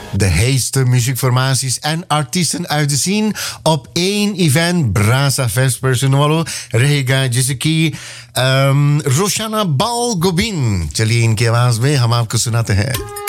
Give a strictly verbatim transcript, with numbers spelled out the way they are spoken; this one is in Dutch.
De heetste muziekformaties en artiesten uit de scene op één event. Brasa Vespers Nuolo, रहेगा जैसे कि रोशाना बाल गोबिन. चलिए इनकी आवाज में हम आपको सुनाते हैं.